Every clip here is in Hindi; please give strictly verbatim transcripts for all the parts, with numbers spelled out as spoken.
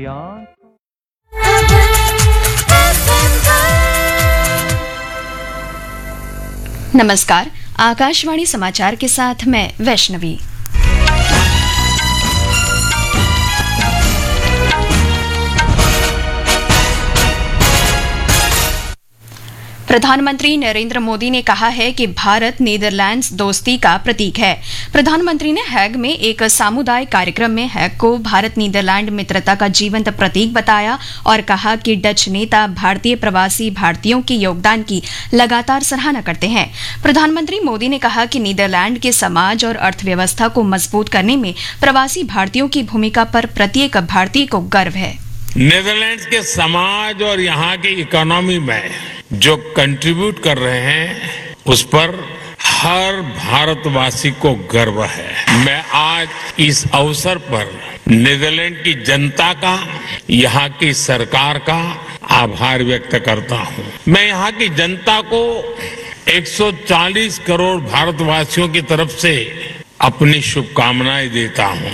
नमस्कार, आकाशवाणी समाचार के साथ मैं वैष्णवी। प्रधानमंत्री नरेंद्र मोदी ने कहा है कि भारत नीदरलैंड्स दोस्ती का प्रतीक है। प्रधानमंत्री ने हैग में एक सामुदायिक कार्यक्रम में हैग को भारत नीदरलैंड मित्रता का जीवंत प्रतीक बताया और कहा कि डच नेता भारतीय प्रवासी भारतीयों के योगदान की लगातार सराहना करते हैं। प्रधानमंत्री मोदी ने कहा कि नीदरलैंड के समाज और अर्थव्यवस्था को मजबूत करने में प्रवासी भारतीयों की भूमिका पर प्रत्येक भारतीय को गर्व है। नीदरलैंड्स के समाज और यहाँ की इकोनॉमी में जो कंट्रीब्यूट कर रहे हैं उस पर हर भारतवासी को गर्व है। मैं आज इस अवसर पर नीदरलैंड की जनता का, यहाँ की सरकार का आभार व्यक्त करता हूँ। मैं यहाँ की जनता को एक सौ चालीस करोड़ भारतवासियों की तरफ से अपनी शुभकामनाएं देता हूँ।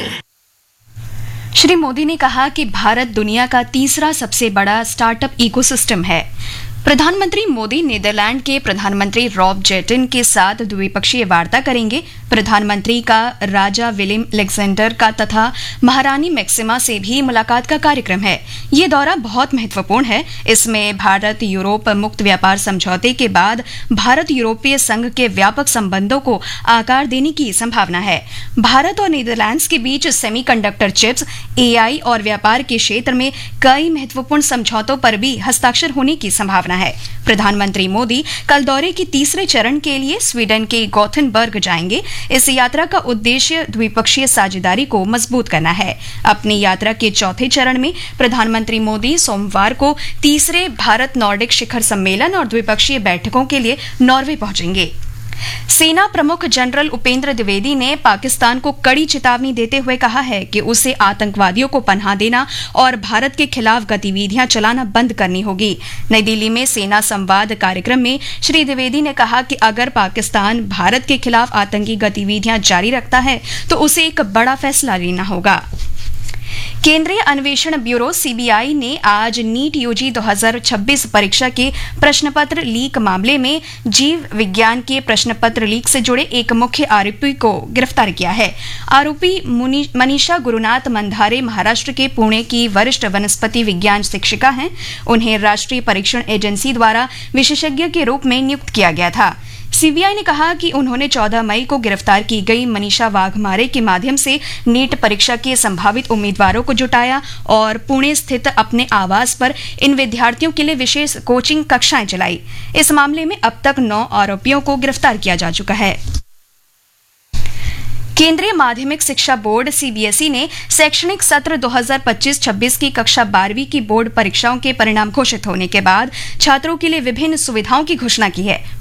श्री मोदी ने कहा कि भारत दुनिया का तीसरा सबसे बड़ा स्टार्टअप इकोसिस्टम है। प्रधानमंत्री मोदी नीदरलैंड के प्रधानमंत्री रॉब जेटन के साथ द्विपक्षीय वार्ता करेंगे। प्रधानमंत्री का राजा विलियम अलेक्जेंडर का तथा महारानी मैक्सिमा से भी मुलाकात का कार्यक्रम है। ये दौरा बहुत महत्वपूर्ण है। इसमें भारत यूरोप मुक्त व्यापार समझौते के बाद भारत यूरोपीय संघ के व्यापक संबंधों को आकार देने की संभावना है। भारत और नीदरलैंड्स के बीच सेमीकंडक्टर चिप्स, एआई और व्यापार के क्षेत्र में कई महत्वपूर्ण समझौतों पर भी हस्ताक्षर होने की संभावना है। प्रधानमंत्री मोदी कल दौरे के तीसरे चरण के लिए स्वीडन के गोथेनबर्ग जाएंगे। इस यात्रा का उद्देश्य द्विपक्षीय साझेदारी को मजबूत करना है। अपनी यात्रा के चौथे चरण में प्रधानमंत्री मोदी सोमवार को तीसरे भारत नॉर्डिक शिखर सम्मेलन और द्विपक्षीय बैठकों के लिए नॉर्वे पहुंचेंगे। सेना प्रमुख जनरल उपेंद्र द्विवेदी ने पाकिस्तान को कड़ी चेतावनी देते हुए कहा है कि उसे आतंकवादियों को पनाह देना और भारत के खिलाफ गतिविधियां चलाना बंद करनी होगी। नई दिल्ली में सेना संवाद कार्यक्रम में श्री द्विवेदी ने कहा कि अगर पाकिस्तान भारत के खिलाफ आतंकी गतिविधियां जारी रखता है तो उसे एक बड़ा फैसला लेना होगा। केंद्रीय अन्वेषण ब्यूरो सीबीआई ने आज नीट यूजी दो हज़ार छब्बीस परीक्षा के प्रश्नपत्र लीक मामले में जीव विज्ञान के प्रश्नपत्र लीक से जुड़े एक मुख्य आरोपी को गिरफ्तार किया है। आरोपी मनीषा गुरुनाथ मंधारे महाराष्ट्र के पुणे की वरिष्ठ वनस्पति विज्ञान शिक्षिका हैं। उन्हें राष्ट्रीय परीक्षण एजेंसी द्वारा विशेषज्ञ के रूप में नियुक्त किया गया था। सीबीआई ने कहा कि उन्होंने चौदह मई को गिरफ्तार की गई मनीषा वाघमारे के माध्यम से नीट परीक्षा के संभावित उम्मीदवारों को जुटाया और पुणे स्थित अपने आवास पर इन विद्यार्थियों के लिए विशेष कोचिंग कक्षाएं चलाई। इस मामले में अब तक नौ आरोपियों को गिरफ्तार किया जा चुका है। केंद्रीय माध्यमिक शिक्षा बोर्ड सीबीएसई ने शैक्षणिक सत्र दो हज़ार पच्चीस छब्बीस की कक्षा बारहवीं की बोर्ड परीक्षाओं के परिणाम घोषित होने के बाद छात्रों के लिए विभिन्न सुविधाओं की घोषणा की है।